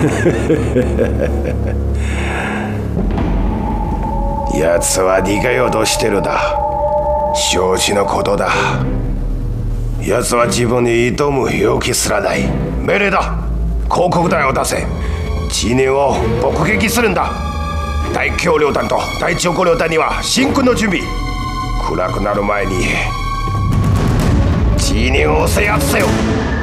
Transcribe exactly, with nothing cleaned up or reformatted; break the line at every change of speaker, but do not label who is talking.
奴は逃げようとしてるだ。承知のことだ。奴は自分に挑む勇気すらない。命令だ。広告隊を出せ。知人を爆撃するんだ。大橋梁団と大長江領団には進軍の準備。暗くなる前に知人を制圧せよ。